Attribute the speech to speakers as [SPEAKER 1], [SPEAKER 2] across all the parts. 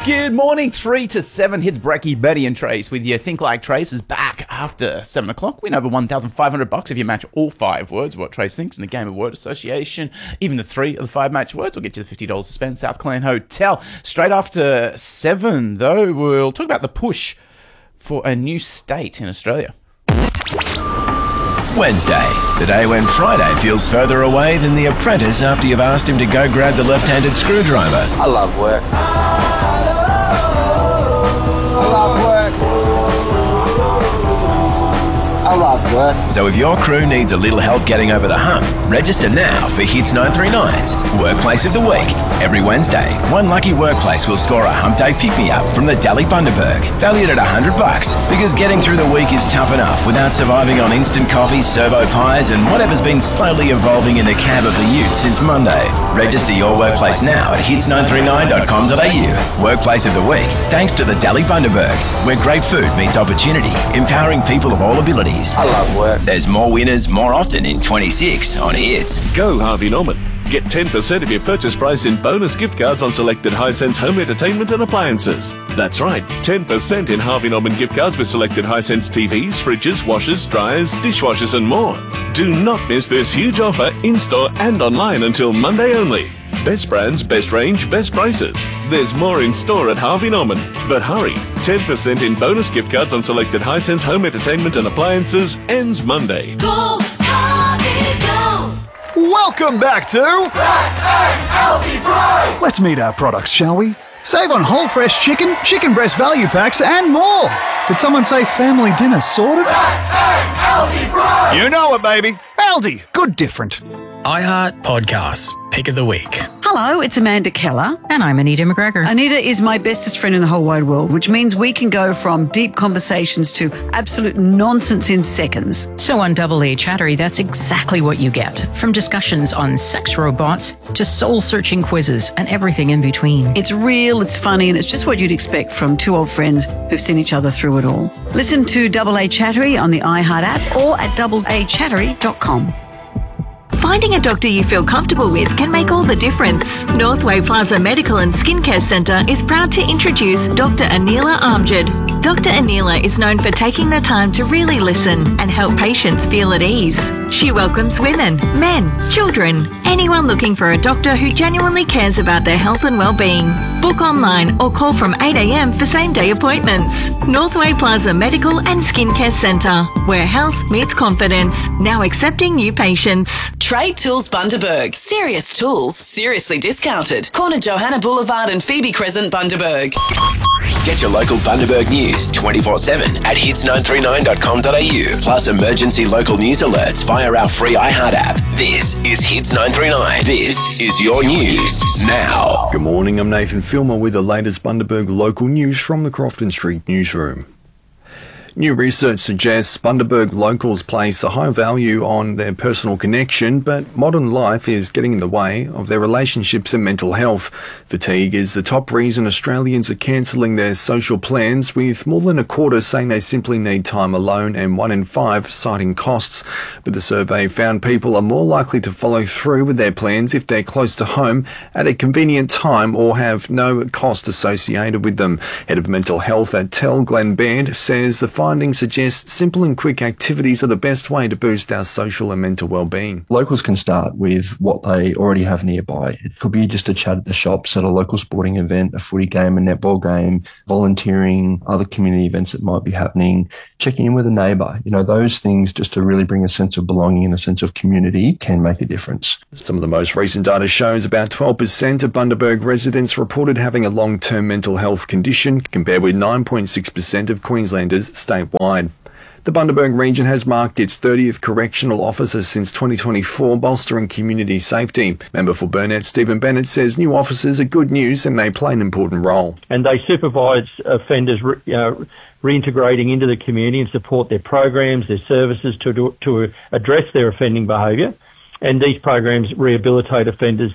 [SPEAKER 1] Good morning, 3 to 7 hits Brecky, Betty and Trace with your Think Like Trace is back after 7 o'clock. Win over $1,500 if you match all 5 words, what Trace thinks, in a game of word association. Even the 3 of the 5 match words will get you the $50 to spend. South Clan Hotel. Straight after 7, though, we'll talk about the push for a new state in Australia.
[SPEAKER 2] Wednesday, the day when Friday feels further away than The Apprentice after you've asked him to go grab the left-handed screwdriver.
[SPEAKER 3] I love work. I love work.
[SPEAKER 2] So if your crew needs a little help getting over the hump, register now for Hits 939's Workplace of the Week. Every Wednesday, one lucky workplace will score a hump day pick-me-up from the Dally Bundaberg, valued at $100. Because getting through the week is tough enough without surviving on instant coffee, servo pies, and whatever's been slowly evolving in the cab of the ute since Monday. Register your workplace now at hits939.com.au. Workplace of the Week, thanks to the Dally Bundaberg, where great food meets opportunity, empowering people of all abilities.
[SPEAKER 3] I love work.
[SPEAKER 2] There's more winners more often in 26 on Hits.
[SPEAKER 4] Go Harvey Norman. Get 10% of your purchase price in bonus gift cards on selected Hisense home entertainment and appliances. That's right, 10% in Harvey Norman gift cards with selected Hisense TVs, fridges, washers, dryers, dishwashers and more. Do not miss this huge offer in-store and online until Monday only. Best brands, best range, best prices. There's more in store at Harvey Norman. But hurry, 10% in bonus gift cards on selected Hisense home entertainment and appliances ends Monday.
[SPEAKER 5] Go, Harvey, go!
[SPEAKER 6] Welcome back to
[SPEAKER 5] Best and Healthy Price!
[SPEAKER 6] Let's meet our products, shall we? Save on whole fresh chicken, chicken breast value packs and more. Did someone say family dinner sorted?
[SPEAKER 5] Best and Healthy Price!
[SPEAKER 6] You know it, baby. Aldi, good different.
[SPEAKER 7] iHeart Podcasts, Pick of the Week.
[SPEAKER 8] Hello, it's Amanda Keller.
[SPEAKER 9] And I'm Anita McGregor.
[SPEAKER 8] Anita is my bestest friend in the whole wide world, which means we can go from deep conversations to absolute nonsense in seconds.
[SPEAKER 9] So on Double A Chattery, that's exactly what you get. From discussions on sex robots to soul-searching quizzes and everything in between.
[SPEAKER 8] It's real, it's funny, and it's just what you'd expect from two old friends who've seen each other through it all. Listen to Double A Chattery on the iHeart app or at doubleachattery.com.
[SPEAKER 10] Finding a doctor you feel comfortable with can make all the difference. Northway Plaza Medical and Skincare Centre is proud to introduce Dr. Anila Amjad. Dr. Anila is known for taking the time to really listen and help patients feel at ease. She welcomes women, men, children, anyone looking for a doctor who genuinely cares about their health and well-being. Book online or call from 8 a.m. for same-day appointments. Northway Plaza Medical and Skincare Centre, where health meets confidence. Now accepting new patients.
[SPEAKER 11] Trade Tools Bundaberg. Serious tools, seriously discounted. Corner Johanna Boulevard and Phoebe Crescent, Bundaberg.
[SPEAKER 2] Get your local Bundaberg news 24/7 at hits939.com.au. Plus emergency local news alerts via our free iHeart app. This is Hits 939. This is your news now.
[SPEAKER 12] Good morning, I'm Nathan Filmer with the latest Bundaberg local news from the Crofton Street newsroom. New research suggests Bundaberg locals place a high value on their personal connection, but modern life is getting in the way of their relationships and mental health. Fatigue is the top reason Australians are cancelling their social plans, with more than a quarter saying they simply need time alone and 1 in 5 citing costs. But the survey found people are more likely to follow through with their plans if they're close to home at a convenient time or have no cost associated with them. Head of Mental Health at TEL, Glenn Baird, says the findings suggest simple and quick activities are the best way to boost our social and mental well-being.
[SPEAKER 13] Locals can start with what they already have nearby. It could be just a chat at the shops, at a local sporting event, a footy game, a netball game, volunteering, other community events that might be happening, checking in with a neighbour. You know, those things just to really bring a sense of belonging and a sense of community can make a difference.
[SPEAKER 12] Some of the most recent data shows about 12% of Bundaberg residents reported having a long-term mental health condition, compared with 9.6% of Queenslanders statewide. The Bundaberg region has marked its 30th correctional officer since 2024, bolstering community safety. Member for Burnett, Stephen Bennett, says new officers are good news and they play an important role.
[SPEAKER 14] And they supervise offenders reintegrating into the community and support their programs, their services to address their offending behaviour. And these programs rehabilitate offenders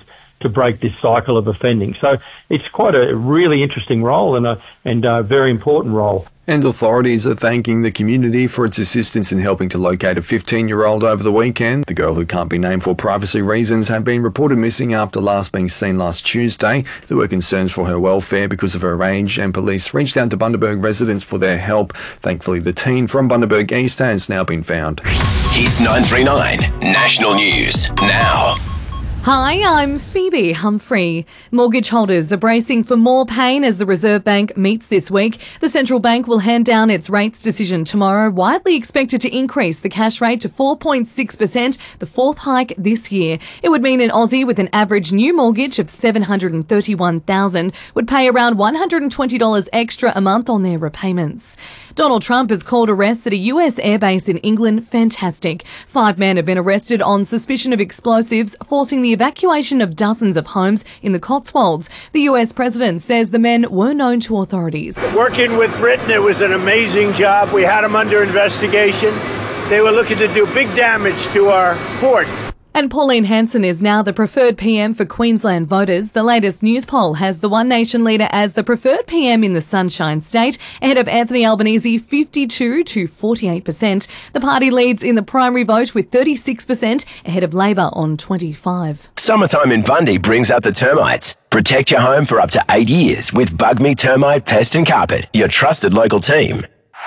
[SPEAKER 14] to break this cycle of offending. So it's quite a really interesting role and a very important role.
[SPEAKER 12] And authorities are thanking the community for its assistance in helping to locate a 15-year-old over the weekend. The girl, who can't be named for privacy reasons, had been reported missing after last being seen last Tuesday. There were concerns for her welfare because of her age, and police reached out to Bundaberg residents for their help. Thankfully, the teen from Bundaberg East has now been found.
[SPEAKER 2] Hits 939 National News now.
[SPEAKER 15] Hi, I'm Phoebe Humphrey. Mortgage holders are bracing for more pain as the Reserve Bank meets this week. The central bank will hand down its rates decision tomorrow, widely expected to increase the cash rate to 4.6%, the fourth hike this year. It would mean an Aussie with an average new mortgage of $731,000 would pay around $120 extra a month on their repayments. Donald Trump has called arrests at a US airbase in England fantastic. 5 men have been arrested on suspicion of explosives, forcing the evacuation of dozens of homes in the Cotswolds. The US president says the men were known to authorities.
[SPEAKER 16] Working with Britain, it was an amazing job. We had them under investigation. They were looking to do big damage to our port.
[SPEAKER 15] And Pauline Hanson is now the preferred PM for Queensland voters. The latest news poll has the One Nation leader as the preferred PM in the Sunshine State, ahead of Anthony Albanese 52 to 48%. The party leads in the primary vote with 36%, ahead of Labor on 25%.
[SPEAKER 2] Summertime in Bundy brings out the termites. Protect your home for up to 8 years with Bug Me Termite Pest and Carpet, your trusted local team.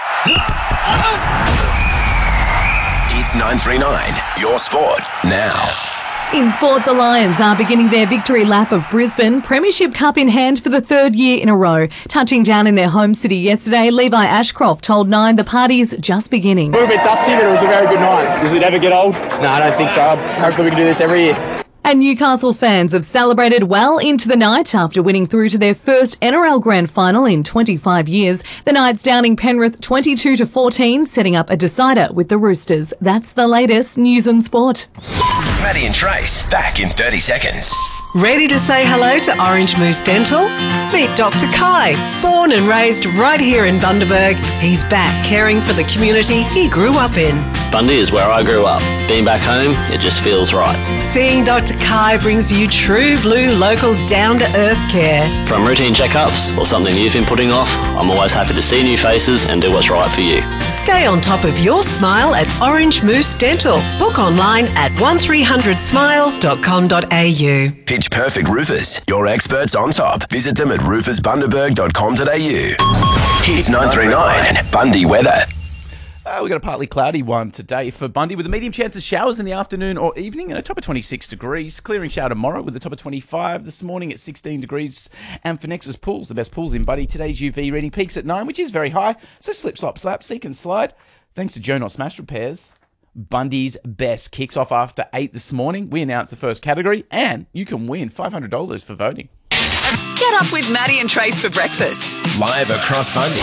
[SPEAKER 2] Hits 939, your sport now.
[SPEAKER 15] In sport, the Lions are beginning their victory lap of Brisbane. Premiership Cup in hand for the third year in a row. Touching down in their home city yesterday, Levi Ashcroft told Nine the party's just beginning.
[SPEAKER 17] A little bit dusty, but it was a very good night. Does it ever get old? No, I don't think so. Hopefully we can do this every year.
[SPEAKER 15] And Newcastle fans have celebrated well into the night after winning through to their first NRL Grand Final in 25 years. The Knights downing Penrith 22 to 14, setting up a decider with the Roosters. That's the latest news and sport.
[SPEAKER 2] Maddie and Trace, back in 30 seconds.
[SPEAKER 18] Ready to say hello to Orange Moose Dental? Meet Dr. Kai, born and raised right here in Bundaberg. He's back caring for the community he grew up in.
[SPEAKER 19] Bundy is where I grew up. Being back home, it just feels right.
[SPEAKER 18] Seeing Dr. Kai brings you true blue local down-to-earth care.
[SPEAKER 19] From routine checkups or something you've been putting off, I'm always happy to see new faces and do what's right for you.
[SPEAKER 18] Stay on top of your smile at Orange Moose Dental. Book online at 1300smiles.com.au.
[SPEAKER 2] Pitch Perfect Roofers, your experts on top. Visit them at roofersbundaberg.com.au. Hits 939, Bundy weather.
[SPEAKER 1] We've got a partly cloudy one today for Bundy with a medium chance of showers in the afternoon or evening and a top of 26 degrees. Clearing shower tomorrow with a top of 25 this morning at 16 degrees. And for Nexus Pools, the best pools in Bundy, today's UV reading peaks at 9, which is very high. So slip, slop, slap, seek and slide. Thanks to Joe Not Smash Repairs. Bundy's best kicks off after 8 this morning. We announced the first category and you can win $500 for voting.
[SPEAKER 11] Get up with Maddie and Trace for breakfast.
[SPEAKER 2] Live across Bundy.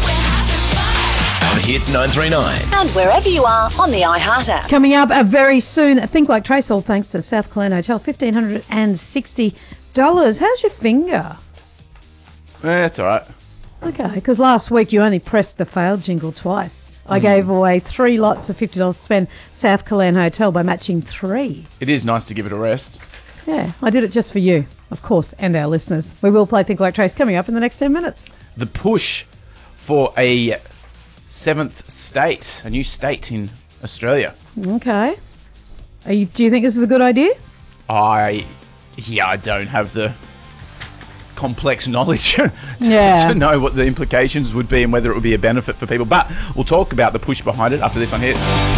[SPEAKER 2] On Hits 939.
[SPEAKER 11] And wherever you are on the iHeart app.
[SPEAKER 20] Coming up very soon, Think Like Trace, all thanks to South Clan Hotel, $1,560. How's your finger?
[SPEAKER 1] That's all right.
[SPEAKER 20] Okay, because last week you only pressed the failed jingle twice. I gave away 3 lots of $50 to spend South Clan Hotel by matching 3.
[SPEAKER 1] It is nice to give it a rest.
[SPEAKER 20] Yeah, I did it just for you, of course, and our listeners. We will play Think Like Trace coming up in the next 10 minutes.
[SPEAKER 1] The push for a 7th state, a new state in Australia.
[SPEAKER 20] Okay. Do you think this is a good idea?
[SPEAKER 1] I don't have the complex knowledge to know what the implications would be and whether it would be a benefit for people. But we'll talk about the push behind it after this on Hits.